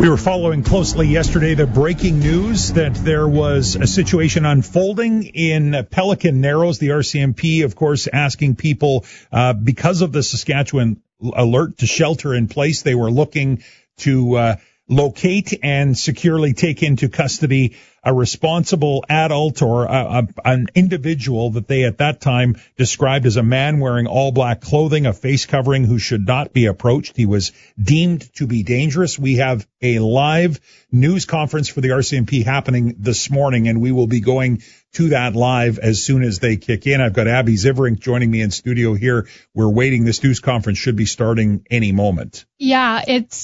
We were following closely yesterday the breaking news that there was a situation unfolding in Pelican Narrows. The RCMP, of course, asking people, because of the Saskatchewan alert to shelter in place, they were looking to locate and securely take into custody a responsible adult or an individual that they at that time described as a man wearing all black clothing, a face covering, who should not be approached. He was deemed to be dangerous. We have a live news conference for the RCMP happening this morning, and we will be going to that live as soon as they kick in. I've got Abby Ziverink joining me in studio here. We're waiting. This news conference should be starting any moment. Yeah,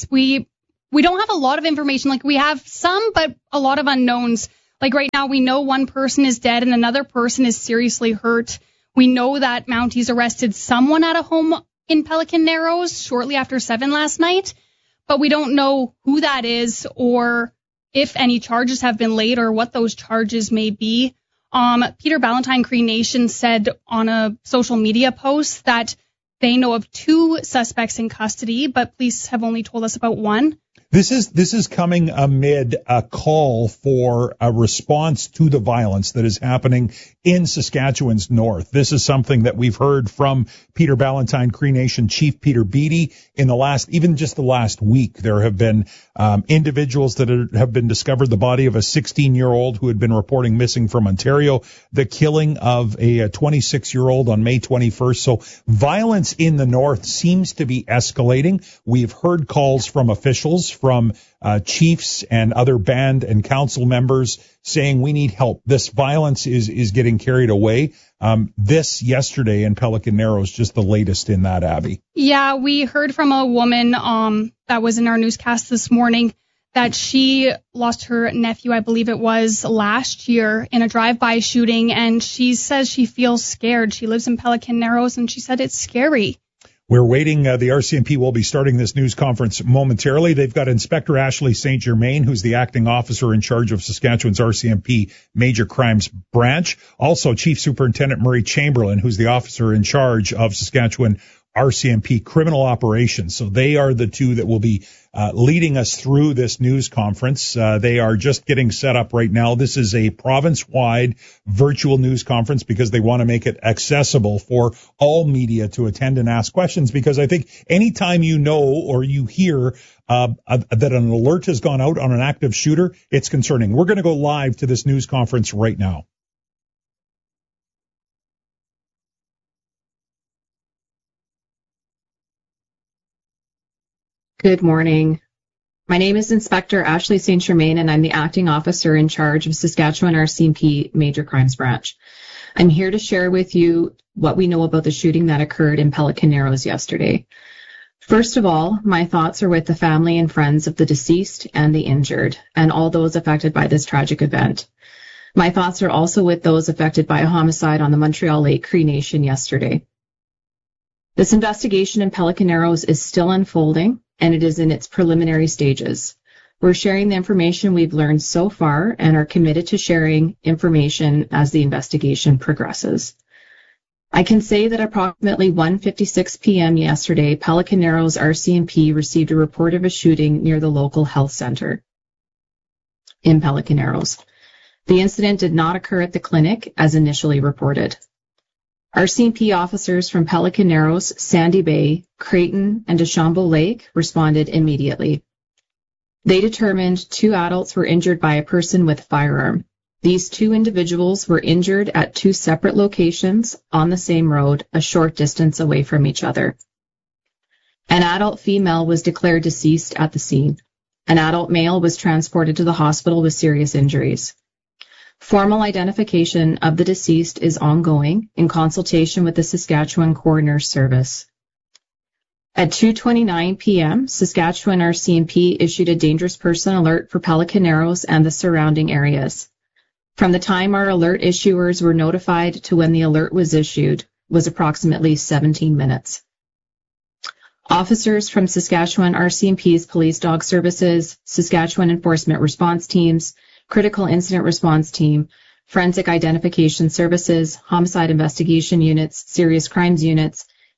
we don't have a lot of information. Like, we have some, but a lot of unknowns. Like, right now, we know one person is dead and another person is seriously hurt. We know that Mounties arrested someone at a home in Pelican Narrows shortly after 7 last night, but we don't know who that is or if any charges have been laid or what those charges may be. Peter Ballantyne Cree Nation said on a social media post that they know of 2 suspects in custody, but police have only told us about 1. This is coming amid a call for a response to the violence that is happening in Saskatchewan's north. This is something that we've heard from Peter Ballantyne Cree Nation Chief Peter Beattie in the last week. There have been individuals that have been discovered, the body of a 16-year-old who had been reporting missing from Ontario, the killing of a 26-year-old on May 21st. So violence in the north seems to be escalating. We've heard calls from officials, from chiefs and other band and council members saying we need help. This violence is getting carried away. This yesterday in Pelican Narrows, just the latest in that, Abby. Yeah, we heard from a woman that was in our newscast this morning that she lost her nephew, I believe it was last year, in a drive-by shooting, and she says she feels scared. She lives in Pelican Narrows, and she said it's scary. We're waiting. The RCMP will be starting this news conference momentarily. They've got Inspector Ashley St. Germain, who's the acting officer in charge of Saskatchewan's RCMP Major Crimes Branch. Also, Chief Superintendent Murray Chamberlain, who's the officer in charge of Saskatchewan RCMP Criminal Operations. So they are the 2 that will be leading us through this news conference. They are just getting set up right now. This is a province-wide virtual news conference because they want to make it accessible for all media to attend and ask questions, because I think anytime you know or you hear that an alert has gone out on an active shooter, it's concerning. We're going to go live to this news conference right now. Good morning. My name is Inspector Ashley St. Germain, and I'm the acting officer in charge of Saskatchewan RCMP Major Crimes Branch. I'm here to share with you what we know about the shooting that occurred in Pelican Narrows yesterday. First of all, my thoughts are with the family and friends of the deceased and the injured, and all those affected by this tragic event. My thoughts are also with those affected by a homicide on the Montreal Lake Cree Nation yesterday. This investigation in Pelican Narrows is still unfolding, and it is in its preliminary stages. We're sharing the information we've learned so far and are committed to sharing information as the investigation progresses. I can say that approximately 1:56 p.m. yesterday, Pelican Narrows RCMP received a report of a shooting near the local health center in Pelican Narrows. The incident did not occur at the clinic as initially reported. RCMP officers from Pelican Narrows, Sandy Bay, Creighton, and Deschambault Lake responded immediately. They determined 2 adults were injured by a person with a firearm. These 2 individuals were injured at 2 separate locations on the same road, a short distance away from each other. An adult female was declared deceased at the scene. An adult male was transported to the hospital with serious injuries. Formal identification of the deceased is ongoing in consultation with the Saskatchewan Coroner's Service. At 2:29 p.m., Saskatchewan RCMP issued a dangerous person alert for Pelican Narrows and the surrounding areas. From the time our alert issuers were notified to when the alert was issued was approximately 17 minutes. Officers from Saskatchewan RCMP's Police Dog Services, Saskatchewan Enforcement Response Teams, Critical Incident Response Team, Forensic Identification Services, Homicide Investigation Units, Serious Crimes Units,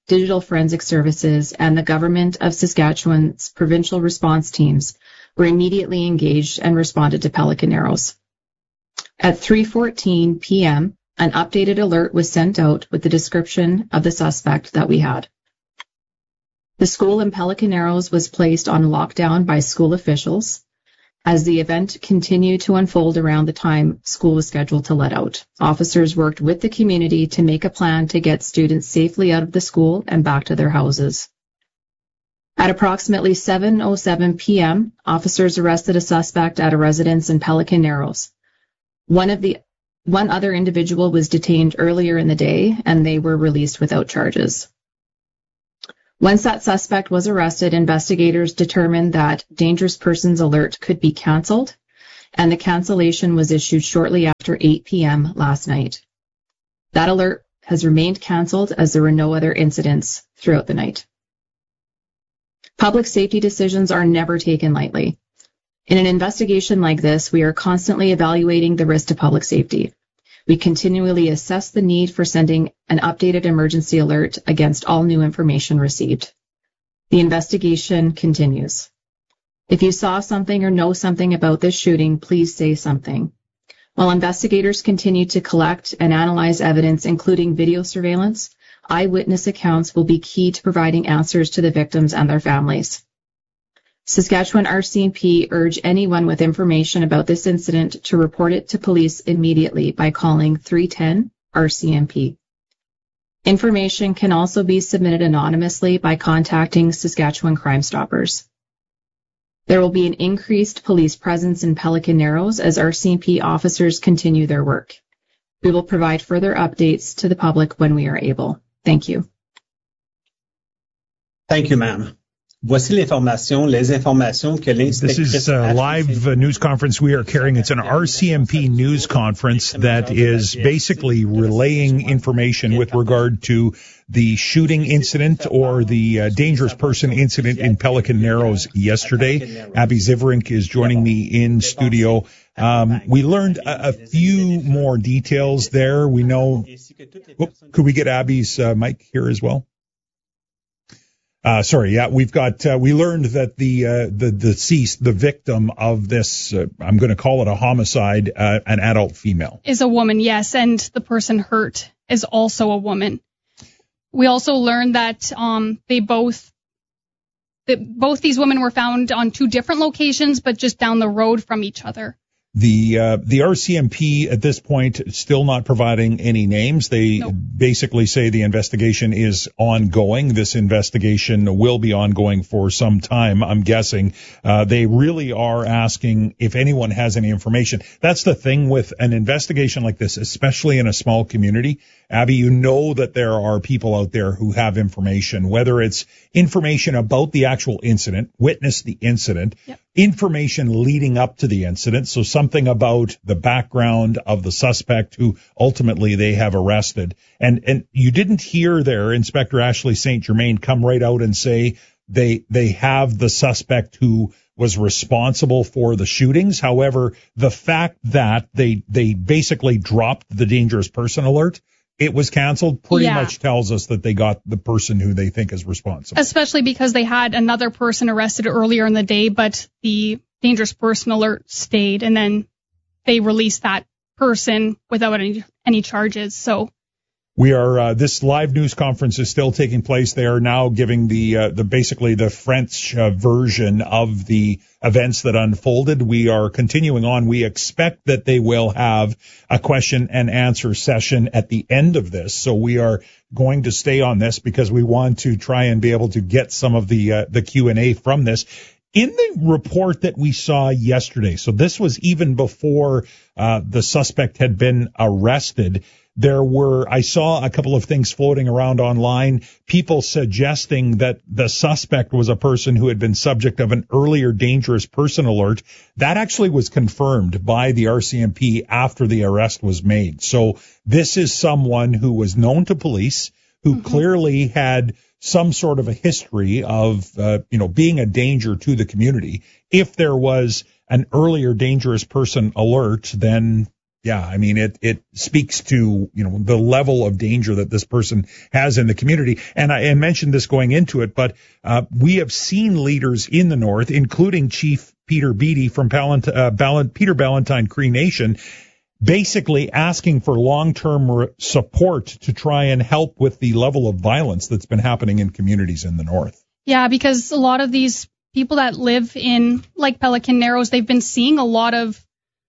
Digital Forensic Services, and the Government of Saskatchewan's provincial response teams were immediately engaged and responded to Pelican Narrows. At 3:14 p.m., an updated alert was sent out with the description of the suspect that we had. The school in Pelican Narrows was placed on lockdown by school officials. As the event continued to unfold around the time school was scheduled to let out, officers worked with the community to make a plan to get students safely out of the school and back to their houses. At approximately 7:07 p.m., officers arrested a suspect at a residence in Pelican Narrows. One other individual was detained earlier in the day, and they were released without charges. Once that suspect was arrested, investigators determined that dangerous persons alert could be cancelled, and the cancellation was issued shortly after 8 p.m. last night. That alert has remained cancelled as there were no other incidents throughout the night. Public safety decisions are never taken lightly. In an investigation like this, we are constantly evaluating the risk to public safety. We continually assess the need for sending an updated emergency alert against all new information received. The investigation continues. If you saw something or know something about this shooting, please say something. While investigators continue to collect and analyze evidence, including video surveillance, eyewitness accounts will be key to providing answers to the victims and their families. Saskatchewan RCMP urge anyone with information about this incident to report it to police immediately by calling 310 RCMP. Information can also be submitted anonymously by contacting Saskatchewan Crime Stoppers. There will be an increased police presence in Pelican Narrows as RCMP officers continue their work. We will provide further updates to the public when we are able. Thank you. Thank you, ma'am. Voici les informations que l'inspectrice. This is a live news conference we are carrying. It's an RCMP news conference that is basically relaying information with regard to the shooting incident or the dangerous person incident in Pelican Narrows yesterday. Abby Ziverink is joining me in studio. We learned a few more details there. We know. Could we get Abby's mic here as well? We've got, we learned that the deceased, the victim of this, I'm going to call it a homicide, an adult female. Is a woman, yes, and the person hurt is also a woman. We also learned that, both these women were found on two different locations, but just down the road from each other. The RCMP at this point still not providing any names. They basically say the investigation is ongoing. This investigation will be ongoing for some time, I'm guessing. They really are asking if anyone has any information. That's the thing with an investigation like this, especially in a small community. Abby, you know that there are people out there who have information, whether it's information about the actual incident, witnessed the incident, information leading up to the incident, so something about the background of the suspect who ultimately they have arrested. And you didn't hear there Inspector Ashley St. Germain come right out and say they have the suspect who was responsible for the shootings. However, the fact that they basically dropped the dangerous person alert, it was canceled, pretty much tells us that they got the person who they think is responsible. Especially because they had another person arrested earlier in the day, but the dangerous person alert stayed, and then they released that person without any charges. So we are, this live news conference is still taking place. They are now giving basically the French version of the events that unfolded. We are continuing on. We expect that they will have a question and answer session at the end of this. So we are going to stay on this because we want to try and be able to get some of the Q&A from this. In the report that we saw yesterday, so this was even before the suspect had been arrested, I saw a couple of things floating around online, people suggesting that the suspect was a person who had been subject of an earlier dangerous person alert. That actually was confirmed by the RCMP after the arrest was made. So this is someone who was known to police, who clearly had some sort of a history of, being a danger to the community. If there was an earlier dangerous person alert, then Yeah, I mean, it speaks to, the level of danger that this person has in the community. And I mentioned this going into it, but we have seen leaders in the North, including Chief Peter Beattie from Peter Ballantyne Cree Nation, basically asking for long-term support to try and help with the level of violence that's been happening in communities in the North. Yeah, because a lot of these people that live in, like, Pelican Narrows, they've been seeing a lot of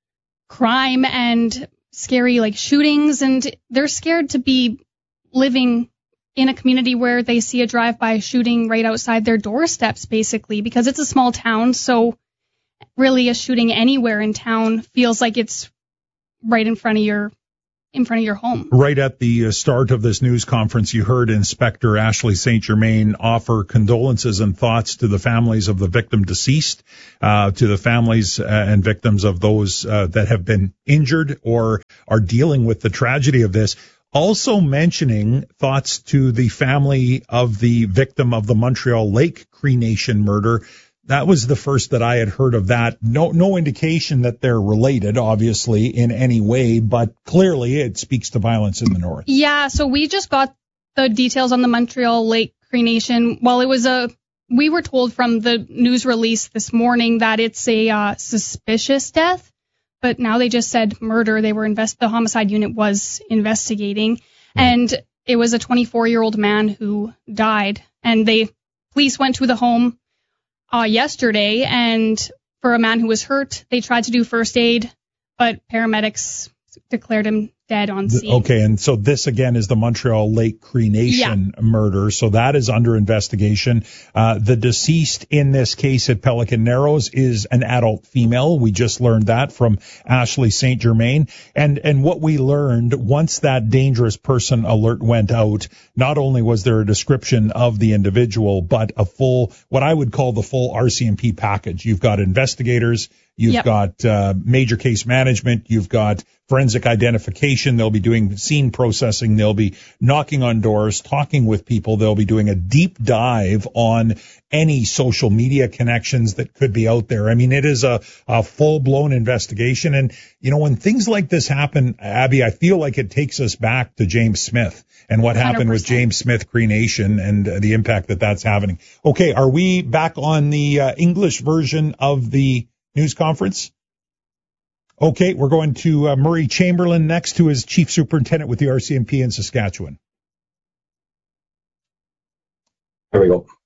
crime and scary, like, shootings, and they're scared to be living in a community where they see a drive-by shooting right outside their doorsteps, basically, because it's a small town, so really a shooting anywhere in town feels like it's right in front of your home. Right at the start of this news conference, you heard Inspector Ashley St. Germain offer condolences and thoughts to the families of the victim deceased, to the families and victims of those that have been injured or are dealing with the tragedy of this. Also mentioning thoughts to the family of the victim of the Montreal Lake Cree Nation murder. That was the first that I had heard of that. No indication that they're related, obviously, in any way, but clearly it speaks to violence in the North. Yeah, so we just got the details on the Montreal Lake Cree Nation. Well, we were told from the news release this morning that it's a suspicious death, but now they just said murder. The homicide unit was investigating, and it was a 24-year-old man who died, and police went to the home yesterday, and for a man who was hurt, they tried to do first aid, but paramedics declared him dead on scene. Okay, and so this again is the Montreal Lake Cree Nation murder, so that is under investigation. The deceased in this case at Pelican Narrows is an adult female. We just learned that from Ashley St. Germain. And what we learned once that dangerous person alert went out, not only was there a description of the individual, but what I would call the full RCMP package. You've got investigators, you've got major case management, you've got forensic identification. They'll be doing scene processing. They'll be knocking on doors, talking with people. They'll be doing a deep dive on any social media connections that could be out there. I mean, it is a full-blown investigation. And, when things like this happen, Abby, I feel like it takes us back to James Smith and what happened 100%. with James Smith Cree Nation and the impact that's having. Okay, are we back on the English version of the news conference? Okay, we're going to Murray Chamberlain next, who is Chief Superintendent with the RCMP in Saskatchewan. There we go.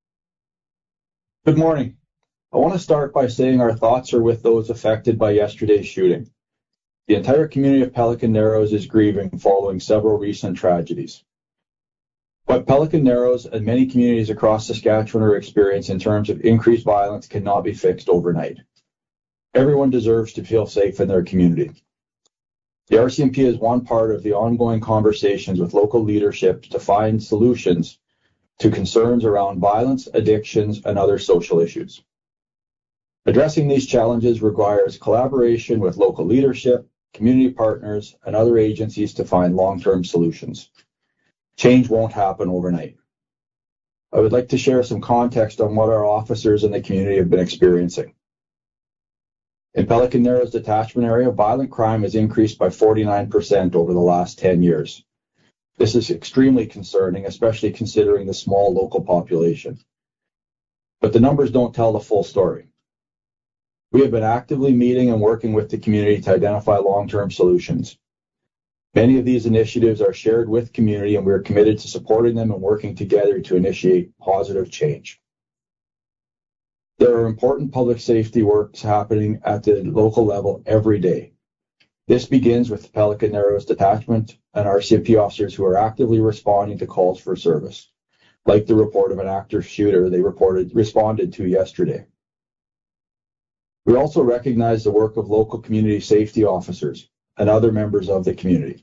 Good morning. I want to start by saying our thoughts are with those affected by yesterday's shooting. The entire community of Pelican Narrows is grieving following several recent tragedies. What Pelican Narrows and many communities across Saskatchewan are experiencing in terms of increased violence cannot be fixed overnight. Everyone deserves to feel safe in their community. The RCMP is one part of the ongoing conversations with local leadership to find solutions to concerns around violence, addictions, and other social issues. Addressing these challenges requires collaboration with local leadership, community partners, and other agencies to find long-term solutions. Change won't happen overnight. I would like to share some context on what our officers in the community have been experiencing. In Pelican Narrows detachment area, violent crime has increased by 49% over the last 10 years. This is extremely concerning, especially considering the small local population. But the numbers don't tell the full story. We have been actively meeting and working with the community to identify long-term solutions. Many of these initiatives are shared with community, and we are committed to supporting them and working together to initiate positive change. There are important public safety works happening at the local level every day. This begins with the Pelican Narrows detachment and RCMP officers who are actively responding to calls for service, like the report of an active shooter they responded to yesterday. We also recognize the work of local community safety officers and other members of the community.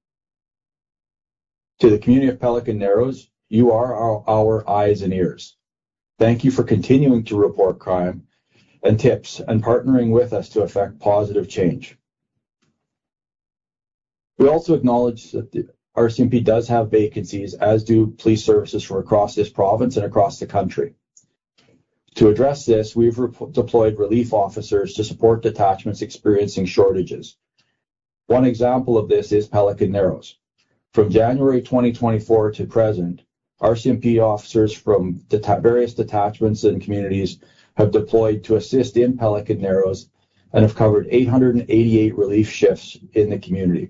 To the community of Pelican Narrows, you are our eyes and ears. Thank you for continuing to report crime and tips and partnering with us to effect positive change. We also acknowledge that the RCMP does have vacancies, as do police services from across this province and across the country. To address this, we've deployed relief officers to support detachments experiencing shortages. One example of this is Pelican Narrows. From January 2024 to present, RCMP officers from various detachments and communities have deployed to assist in Pelican Narrows and have covered 888 relief shifts in the community.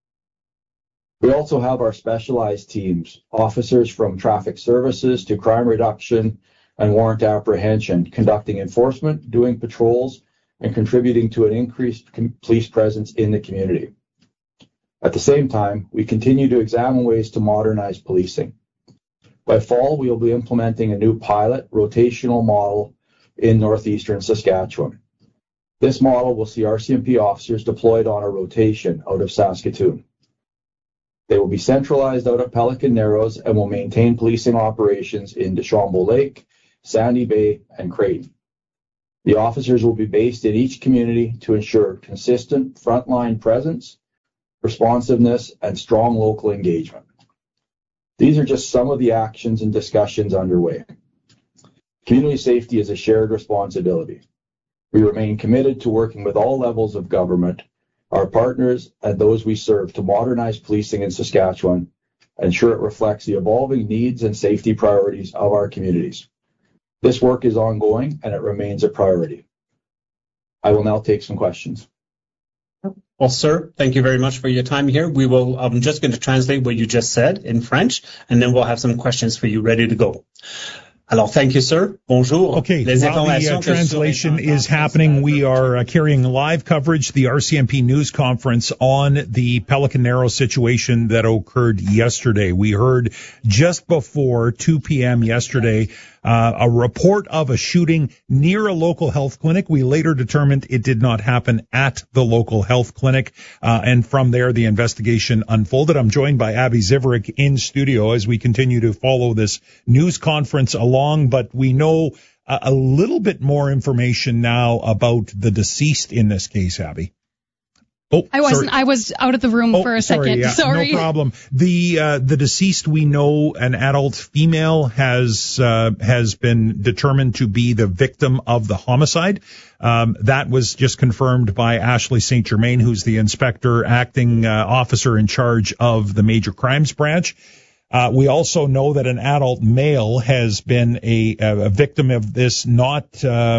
We also have our specialized teams, officers from traffic services to crime reduction and warrant apprehension, conducting enforcement, doing patrols, and contributing to an increased police presence in the community. At the same time, we continue to examine ways to modernize policing. By fall, we will be implementing a new pilot rotational model in northeastern Saskatchewan. This model will see RCMP officers deployed on a rotation out of Saskatoon. They will be centralized out of Pelican Narrows and will maintain policing operations in Deschambault Lake, Sandy Bay, and Creighton. The officers will be based in each community to ensure consistent frontline presence, responsiveness, and strong local engagement. These are just some of the actions and discussions underway. Community safety is a shared responsibility. We remain committed to working with all levels of government, our partners, and those we serve to modernize policing in Saskatchewan, ensure it reflects the evolving needs and safety priorities of our communities. This work is ongoing and it remains a priority. I will now take some questions. Well, sir, thank you very much for your time here. I'm just going to translate what you just said in French, and then we'll have some questions for you ready to go. Alors, thank you, sir. Bonjour. Okay, while the translation is happening, we are carrying live coverage, the RCMP news conference on the Pelican Narrows situation that occurred yesterday. We heard just before 2 p.m. yesterday a report of a shooting near a local health clinic. We later determined it did not happen at the local health clinic, and from there the investigation unfolded. I'm joined by Abby Ziverick in studio as we continue to follow this news conference along, but we know a little bit more information now about the deceased in this case, Abby. Oh, I was out of the room for a second. Yeah, sorry. No problem. The deceased, we know, an adult female, has been determined to be the victim of the homicide. That was just confirmed by Ashley St. Germain, who's the acting officer in charge of the Major Crimes Branch. We also know that an adult male has been a victim of this, not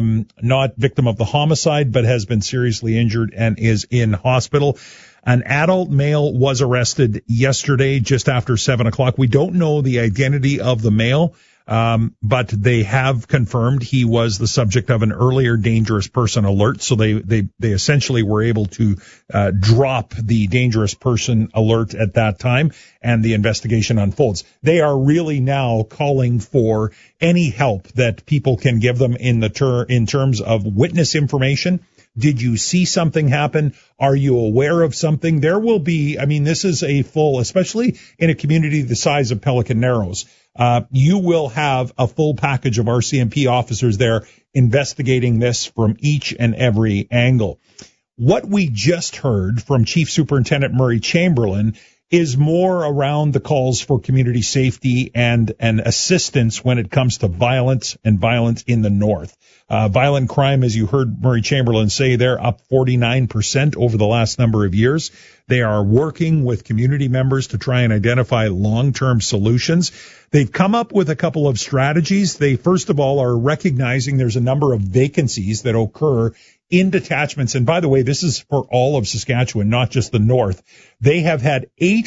victim of the homicide, but has been seriously injured and is in hospital. An adult male was arrested yesterday just after 7 o'clock. We don't know the identity of the male, but they have confirmed he was the subject of an earlier dangerous person alert. So they essentially were able to drop the dangerous person alert at that time, and the investigation unfolds. They are really now calling for any help that people can give them in terms of witness information. Did you see something happen? Are you aware of something? There will be, this is a full, especially in a community the size of Pelican Narrows, you will have a full package of RCMP officers there investigating this from each and every angle. What we just heard from Chief Superintendent Murray Chamberlain is more around the calls for community safety and assistance when it comes to violence and violence in the north. Violent crime, as you heard Murray Chamberlain say, they're up 49% over the last number of years. They are working with community members to try and identify long-term solutions. They've come up with a couple of strategies. They, first of all, are recognizing there's a number of vacancies that occur in detachments. And by the way, this is for all of Saskatchewan, not just the north. They have had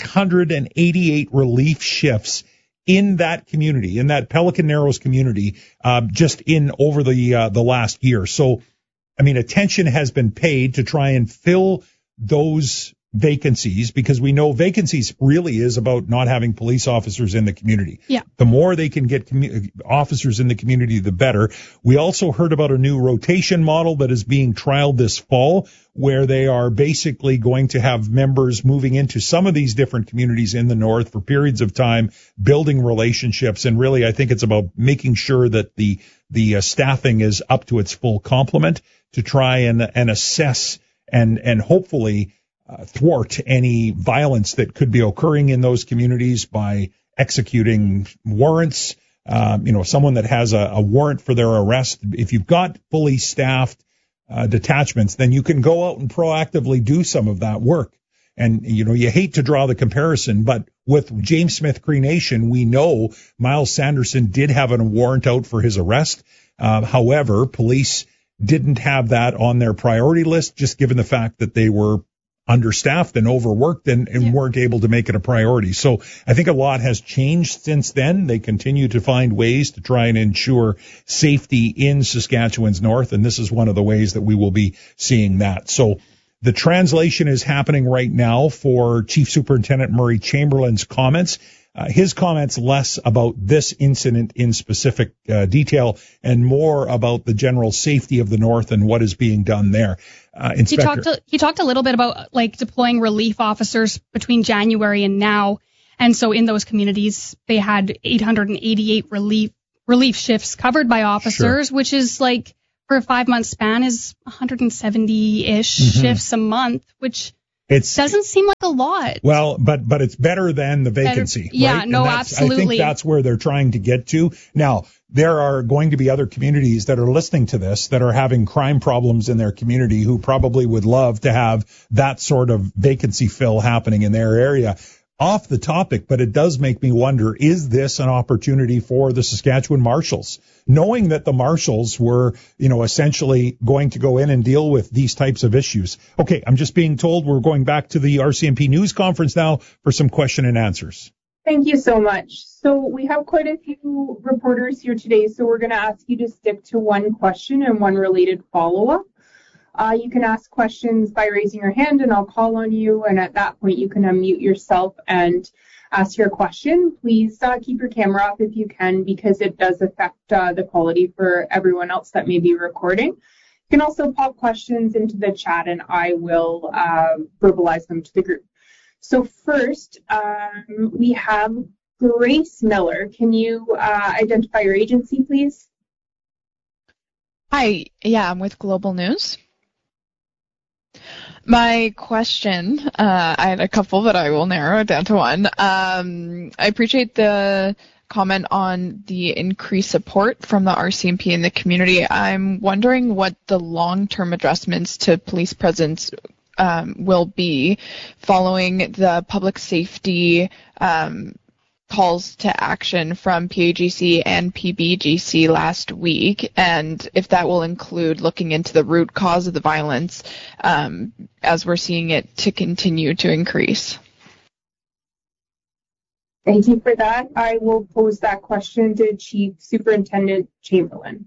888 relief shifts in that community, in that Pelican Narrows community, just in over the last year. So, attention has been paid to try and fill those vacancies, because we know vacancies really is about not having police officers in the community. Yeah. The more they can get officers in the community, the better. We also heard about a new rotation model that is being trialed this fall, where they are basically going to have members moving into some of these different communities in the north for periods of time, building relationships. And really, I think it's about making sure that the staffing is up to its full complement to try and assess and hopefully thwart any violence that could be occurring in those communities by executing warrants. Someone that has a warrant for their arrest, if you've got fully staffed detachments, then you can go out and proactively do some of that work. And, you hate to draw the comparison, but with James Smith Cree Nation, we know Miles Sanderson did have a warrant out for his arrest. However, police didn't have that on their priority list, just given the fact that they were understaffed and overworked and weren't able to make it a priority. So I think a lot has changed since then. They continue to find ways to try and ensure safety in Saskatchewan's north, and this is one of the ways that we will be seeing that. So the translation is happening right now for Chief Superintendent Murray Chamberlain's comments. His comments less about this incident in specific detail and more about the general safety of the north and what is being done there. Inspector. He talked a little bit about deploying relief officers between January and now. And so in those communities, they had 888 relief shifts covered by officers, which is for a 5-month span is 170-ish shifts a month, which doesn't seem like a lot. Well, but it's better than the vacancy. Yeah, right? no, absolutely. I think that's where they're trying to get to. Now, there are going to be other communities that are listening to this that are having crime problems in their community who probably would love to have that sort of vacancy fill happening in their area. Off the topic, but it does make me wonder, is this an opportunity for the Saskatchewan Marshals? Knowing that the Marshals were, essentially going to go in and deal with these types of issues. Okay, I'm just being told we're going back to the RCMP news conference now for some question and answers. Thank you so much. So we have quite a few reporters here today, so we're going to ask you to stick to one question and one related follow-up. You can ask questions by raising your hand and I'll call on you, and at that point you can unmute yourself and ask your question. Please keep your camera off if you can, because it does affect the quality for everyone else that may be recording. You can also pop questions into the chat and I will verbalize them to the group. So first, we have Grace Miller. Can you identify your agency, please? Hi, I'm with Global News. My question, I had a couple, but I will narrow it down to one. I appreciate the comment on the increased support from the RCMP in the community. I'm wondering what the long-term adjustments to police presence will be following the public safety calls to action from PAGC and PBGC last week, and if that will include looking into the root cause of the violence as we're seeing it to continue to increase. Thank you for that. I will pose that question to Chief Superintendent Chamberlain.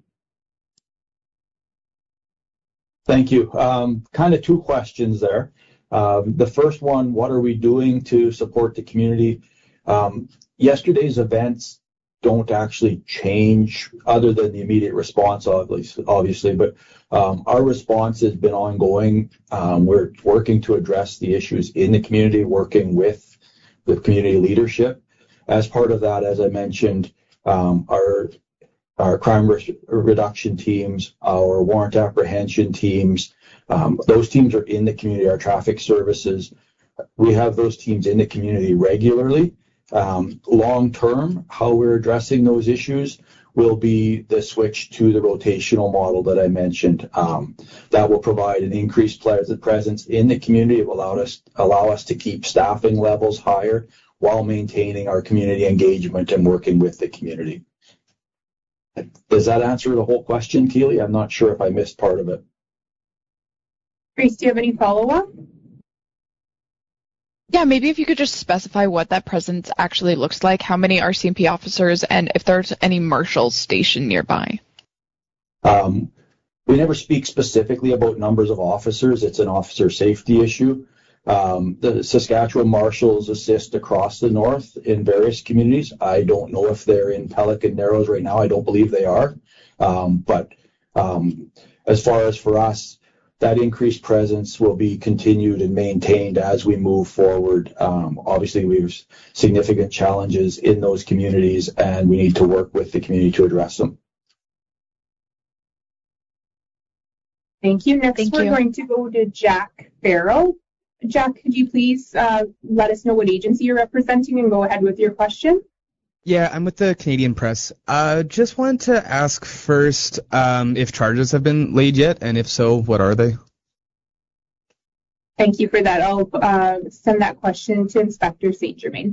Thank you. Kind of two questions there. The first one, what are we doing to support the community? Yesterday's events don't actually change other than the immediate response, obviously, but our response has been ongoing. We're working to address the issues in the community, working with the community leadership. As part of that, as I mentioned, our crime reduction teams, our warrant apprehension teams, those teams are in the community, our traffic services. We have those teams in the community regularly. Long term, how we're addressing those issues will be the switch to the rotational model that I mentioned. That will provide an increased presence in the community. It will allow us to keep staffing levels higher while maintaining our community engagement and working with the community. Does that answer the whole question, Keely? I'm not sure if I missed part of it. Grace, do you have any follow-up? Yeah, maybe if you could just specify what that presence actually looks like, how many RCMP officers, and if there's any marshals stationed nearby. We never speak specifically about numbers of officers. It's an officer safety issue. The Saskatchewan Marshals assist across the north in various communities. I don't know if they're in Pelican Narrows right now. I don't believe they are. But as far as for us, that increased presence will be continued and maintained as we move forward. Obviously, we have significant challenges in those communities, and we need to work with the community to address them. Thank you. Next, we're going to go to Jack Farrell. Jack, could you please let us know what agency you're representing and go ahead with your question? Yeah, I'm with the Canadian Press. Just wanted to ask first if charges have been laid yet, and if so, what are they? Thank you for that. I'll send that question to Inspector St. Germain.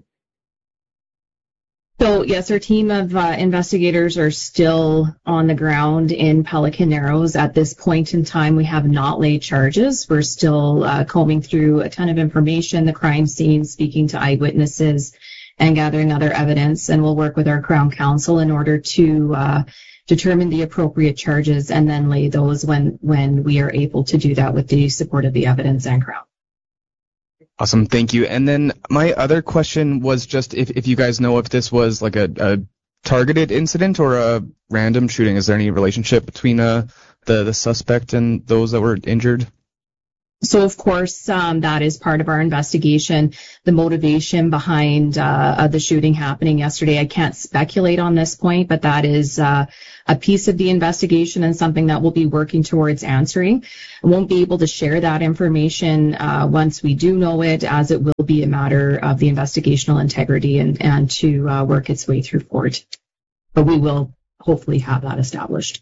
So, yes, our team of investigators are still on the ground in Pelican Narrows. At this point in time, we have not laid charges. We're still combing through a ton of information, the crime scene, speaking to eyewitnesses, and gathering other evidence. And we'll work with our Crown Counsel in order to determine the appropriate charges and then lay those when we are able to do that with the support of the evidence and Crown. Awesome, thank you. And then my other question was just if you guys know if this was like a targeted incident or a random shooting. Is there any relationship between the suspect and those that were injured? So, of course, that is part of our investigation. The motivation behind the shooting happening yesterday, I can't speculate on this point, but that is a piece of the investigation and something that we'll be working towards answering. I won't be able to share that information once we do know it, as it will be a matter of the investigational integrity and to work its way through court. But we will hopefully have that established.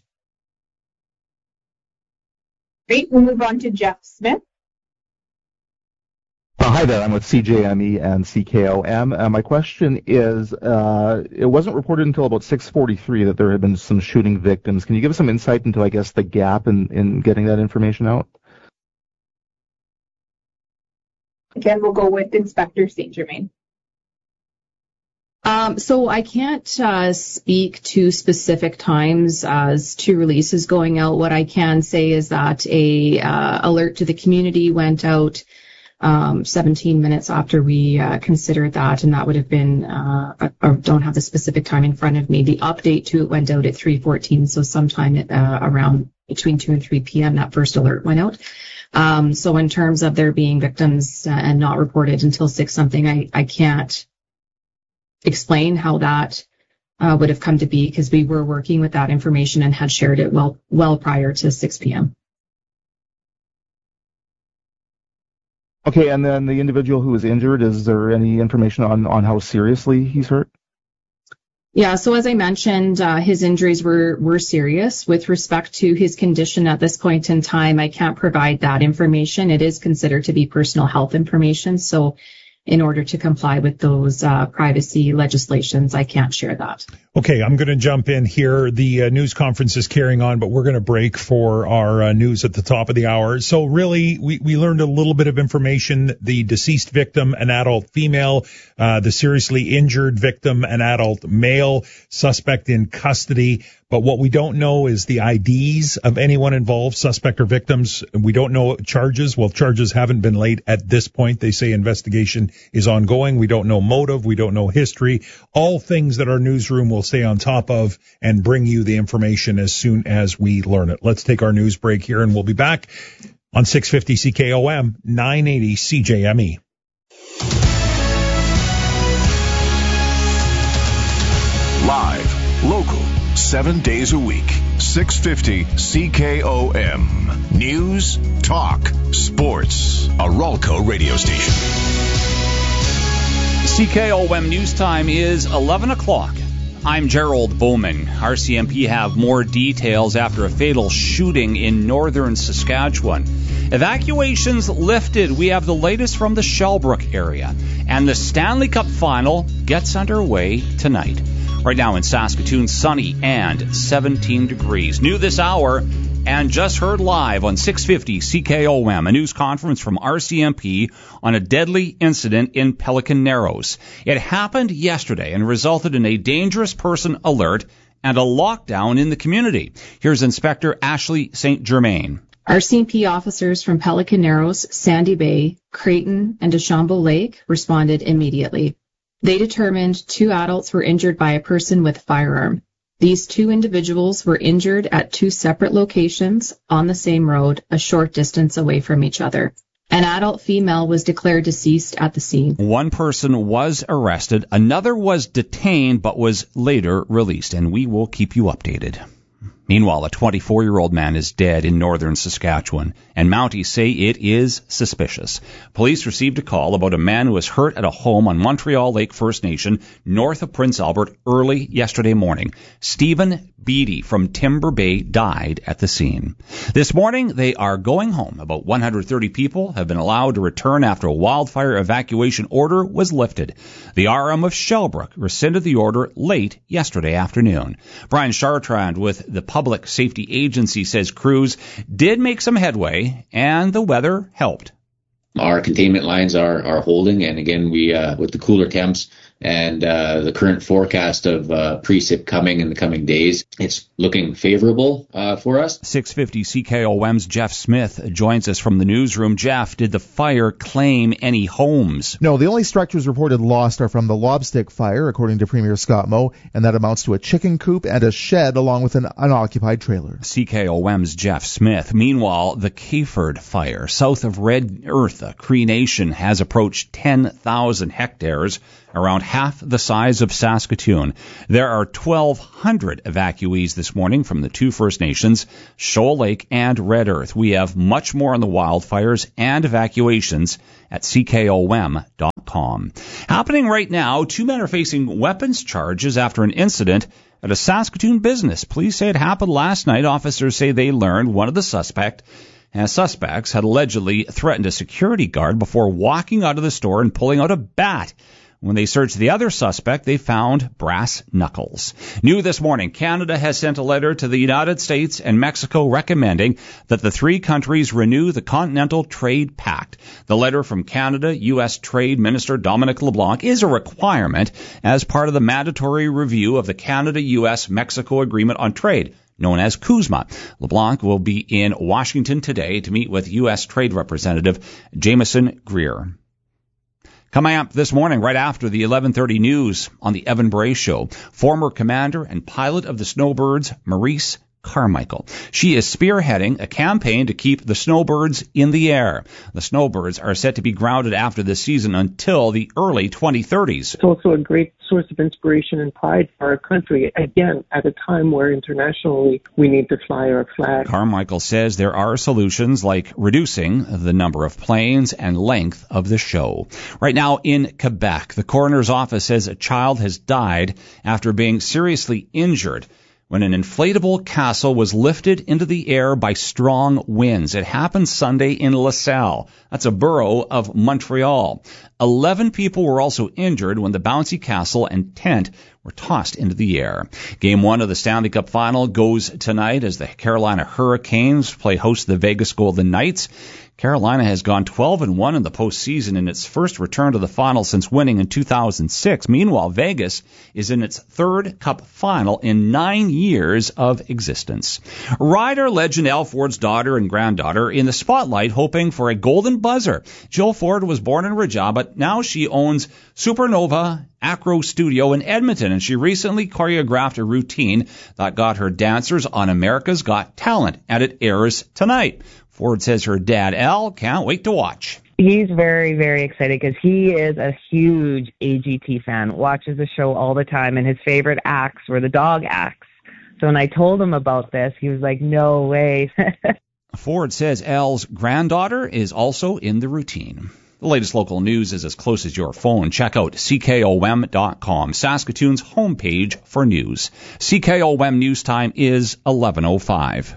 Great. We'll move on to Jeff Smith. Hi there. I'm with CJME and CKOM. My question is, it wasn't reported until about 6:43 that there had been some shooting victims. Can you give us some insight into, I guess, the gap in getting that information out? Again, we'll go with Inspector St. Germain. So I can't speak to specific times as to releases going out. What I can say is that a alert to the community went out 17 minutes after we considered that, and that would have been, I don't have the specific time in front of me. The update to it went out at 3:14, so sometime at, around between 2 and 3 p.m. that first alert went out. So in terms of there being victims and not reported until 6-something, I can't explain how that would have come to be, because we were working with that information and had shared it well prior to 6 p.m. Okay, and then the individual who was injured, is there any information on how seriously he's hurt? Yeah, so as I mentioned, his injuries were serious. With respect to his condition at this point in time, I can't provide that information. It is considered to be personal health information, so in order to comply with those privacy legislations, I can't share that. Okay, I'm going to jump in here. The news conference is carrying on, but we're going to break for our news at the top of the hour. So really, we learned a little bit of information. The deceased victim, an adult female, the seriously injured victim, an adult male, suspect in custody. But what we don't know is the IDs of anyone involved, suspect or victims. We don't know charges. Well, charges haven't been laid at this point. They say investigation is ongoing. We don't know motive. We don't know history. All things that our newsroom will stay on top of and bring you the information as soon as we learn it. Let's take our news break here, and we'll be back on 650 CKOM, 980 CJME. Live, local, 7 days a week, 650 CKOM. News, talk, sports. A Ralco radio station. CKOM News Time is 11 o'clock. I'm Gerald Bowman. RCMP have more details after a fatal shooting in northern Saskatchewan. Evacuations lifted. We have the latest from the Shellbrook area. And the Stanley Cup Final gets underway tonight. Right now in Saskatoon, sunny and 17 degrees. New this hour and just heard live on 650 CKOM, a news conference from RCMP on a deadly incident in Pelican Narrows. It happened yesterday and resulted in a dangerous person alert and a lockdown in the community. Here's Inspector Ashley St. Germain. RCMP officers from Pelican Narrows, Sandy Bay, Creighton, and Deschambault Lake responded immediately. They determined 2 adults were injured by a person with a firearm. These 2 individuals were injured at 2 separate locations on the same road, a short distance away from each other. An adult female was declared deceased at the scene. 1 person was arrested. Another was detained but was later released, and we will keep you updated. Meanwhile, a 24-year-old man is dead in northern Saskatchewan, and Mounties say it is suspicious. Police received a call about a man who was hurt at a home on Montreal Lake First Nation, north of Prince Albert, early yesterday morning. Stephen Beatty from Timber Bay died at the scene. This morning, they are going home. About 130 people have been allowed to return after a wildfire evacuation order was lifted. The RM of Shellbrook rescinded the order late yesterday afternoon. Brian Chartrand with the Public Safety Agency says crews did make some headway and the weather helped. Our containment lines are holding, and again, we with the cooler temps and the current forecast of precip coming in the coming days, it's looking favorable for us. 650 CKOM's Jeff Smith joins us from the newsroom. Jeff, did the fire claim any homes? No, the only structures reported lost are from the Lobstick fire, according to Premier Scott Moe, and that amounts to a chicken coop and a shed along with an unoccupied trailer. CKOM's Jeff Smith. Meanwhile, the Kayford fire south of Red Earth, Cree Nation, has approached 10,000 hectares, around half the size of Saskatoon. There are 1,200 evacuees this morning from the two First Nations, Shoal Lake and Red Earth. We have much more on the wildfires and evacuations at CKOM.com. Happening right now, two men are facing weapons charges after an incident at a Saskatoon business. Police say it happened last night. Officers say they learned one of the suspects had allegedly threatened a security guard before walking out of the store and pulling out a bat. When they searched the other suspect, they found brass knuckles. New this morning, Canada has sent a letter to the United States and Mexico recommending that the three countries renew the Continental Trade Pact. The letter from Canada, U.S. Trade Minister Dominic LeBlanc, is a requirement as part of the mandatory review of the Canada-U.S.-Mexico Agreement on Trade, known as CUSMA. LeBlanc will be in Washington today to meet with U.S. Trade Representative Jameson Greer. Coming up this morning, right after the 11:30 news on the Evan Bray Show, former commander and pilot of the Snowbirds, Maurice Carmichael. She is spearheading a campaign to keep the Snowbirds in the air. The Snowbirds are set to be grounded after this season until the early 2030s. It's also a great source of inspiration and pride for our country, again, at a time where internationally we need to fly our flag. Carmichael says there are solutions like reducing the number of planes and length of the show. Right now in Quebec, the coroner's office says a child has died after being seriously injured when an inflatable castle was lifted into the air by strong winds. It happened Sunday in LaSalle. That's a borough of Montreal. 11 people were also injured when the bouncy castle and tent were tossed into the air. Game 1 of the Stanley Cup Final goes tonight as the Carolina Hurricanes play host to the Vegas Golden Knights. Carolina has gone 12-1 in the postseason in its first return to the final since winning in 2006. Meanwhile, Vegas is in its third Cup final in 9 years of existence. Rider legend Al Ford's daughter and granddaughter in the spotlight hoping for a golden buzzer. Jill Ford was born in Regina, but now she owns Supernova Acro Studio in Edmonton, and she recently choreographed a routine that got her dancers on America's Got Talent, and it airs tonight. Ford says her dad, Al, can't wait to watch. He's very, very excited because he is a huge AGT fan, watches the show all the time, and his favorite acts were the dog acts. So when I told him about this, he was like, no way. Ford says Al's granddaughter is also in the routine. The latest local news is as close as your phone. Check out CKOM.com, Saskatoon's homepage for news. CKOM news time is 11:05.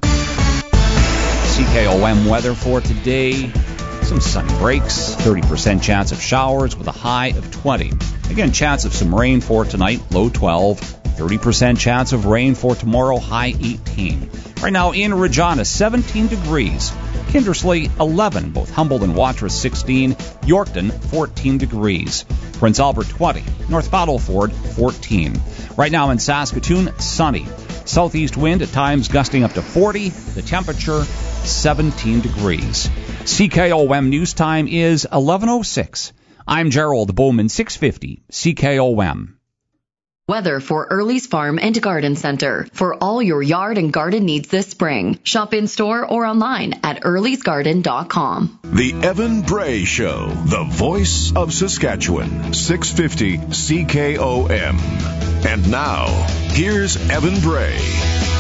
CKOM weather for today. Some sunny breaks, 30% chance of showers with a high of 20. Again, chance of some rain for tonight, low 12. 30% chance of rain for tomorrow, high 18. Right now in Regina, 17 degrees. Kindersley, 11. Both Humboldt and Watrous, 16. Yorkton, 14 degrees. Prince Albert, 20. North Battleford, 14. Right now in Saskatoon, sunny. Southeast wind at times gusting up to 40. The temperature, 17 degrees. CKOM news time is 11:06. I'm Gerald Bowman, 650 CKOM. Weather for Early's Farm and Garden Center. For all your yard and garden needs this spring. Shop in store or online at earlysgarden.com. The Evan Bray Show, the voice of Saskatchewan, 650 CKOM. And now, here's Evan Bray.